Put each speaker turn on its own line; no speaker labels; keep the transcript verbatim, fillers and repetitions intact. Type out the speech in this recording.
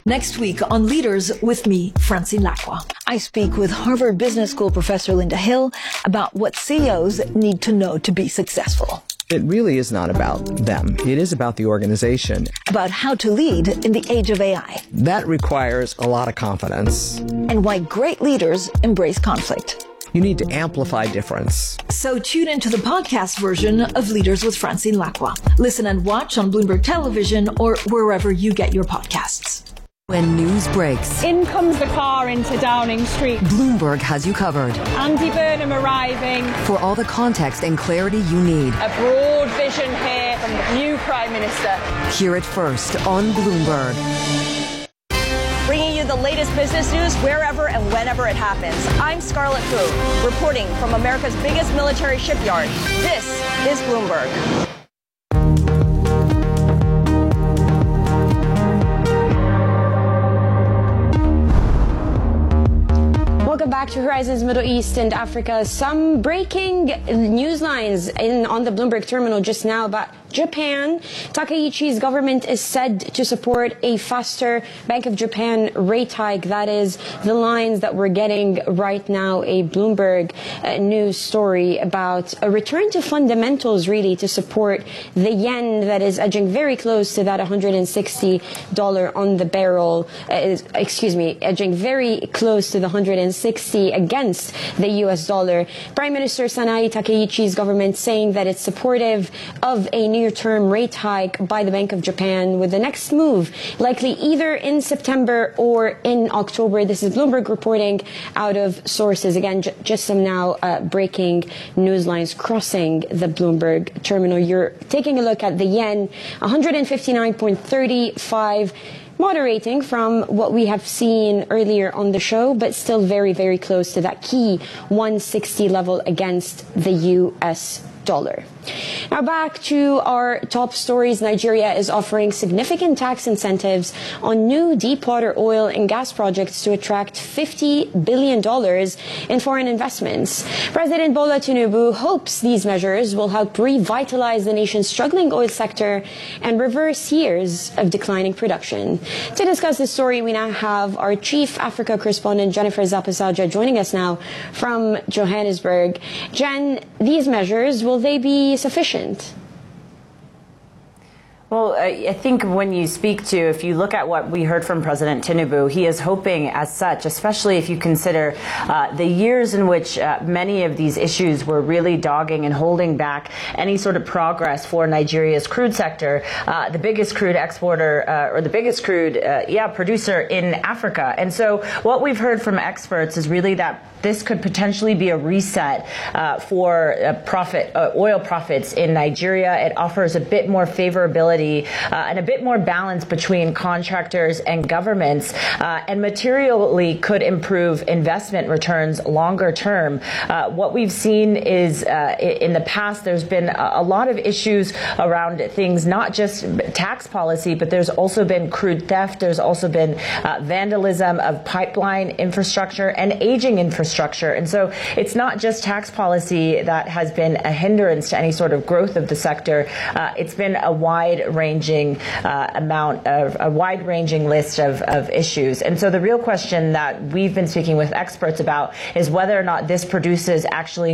Next week on Leaders with me, Francine Lacqua. I speak with Harvard Business School professor Linda Hill about what C E Os need to know to be successful.
It really is not about them. It is about the organization.
About how to lead in the age of A I.
That requires a lot of confidence.
And why great leaders embrace conflict.
You need to amplify difference.
So tune into the podcast version of Leaders with Francine Lacqua. Listen and watch on Bloomberg Television or wherever you get your podcasts.
When news breaks,
in comes the car into Downing Street.
Bloomberg has you covered.
Andy Burnham arriving.
For all the context and clarity you need.
A broad vision here from the new Prime Minister.
Hear it first on Bloomberg.
Bringing you the latest business news wherever and whenever it happens. I'm Scarlett Fu, reporting from America's biggest military shipyard. This is Bloomberg.
Welcome back to Horizons Middle East and Africa. Some breaking news lines in on the Bloomberg terminal just now about Japan. Takaichi's government is said to support a faster Bank of Japan rate hike. That is the lines that we're getting right now. A Bloomberg uh, news story about a return to fundamentals, really, to support the yen that is edging very close to that one hundred sixty dollars on the barrel. Uh, is, excuse me, edging very close to the one hundred sixty against the U S dollar. Prime Minister Sanae Takaichi's government saying that it's supportive of a near-term rate hike by the Bank of Japan, with the next move likely either in September or in October. This is Bloomberg reporting out of sources. Again, j- just some now uh, breaking news lines crossing the Bloomberg terminal. You're taking a look at the yen, one hundred fifty-nine point three five. Moderating from what we have seen earlier on the show, but still very, very close to that key one sixty level against the U S dollar. Now back to our top stories. Nigeria is offering significant tax incentives on new deepwater oil and gas projects to attract fifty billion dollars in foreign investments. President Bola Tinubu hopes these measures will help revitalize the nation's struggling oil sector and reverse years of declining production. To discuss this story, we now have our chief Africa correspondent, Jennifer Zapasaja, joining us now from Johannesburg. Jen, these measures, will they be sufficient?
Well, I think when you speak to, if you look at what we heard from President Tinubu, he is hoping as such, especially if you consider uh, the years in which uh, many of these issues were really dogging and holding back any sort of progress for Nigeria's crude sector, uh, the biggest crude exporter uh, or the biggest crude, uh, yeah, producer in Africa. And so what we've heard from experts is really that this could potentially be a reset uh, for uh, profit, uh, oil profits in Nigeria. It offers a bit more favorability Uh, and a bit more balance between contractors and governments, uh, and materially could improve investment returns longer term. Uh, what we've seen is uh, in the past, there's been a, a lot of issues around things, not just tax policy, but there's also been crude theft. There's also been uh, vandalism of pipeline infrastructure and aging infrastructure. And so it's not just tax policy that has been a hindrance to any sort of growth of the sector. Uh, it's been a wide ranging uh, amount of a wide ranging list of, of issues. And so the real question that we've been speaking with experts about is whether or not this produces actually